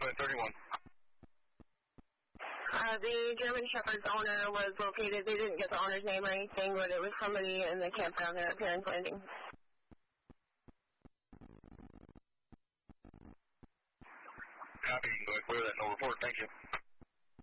31. The German Shepherd's owner was located. They didn't get the owner's name or anything, but it was somebody in the campground there at Parents Landing. Copy. You can go ahead and clear that. No report. Thank you.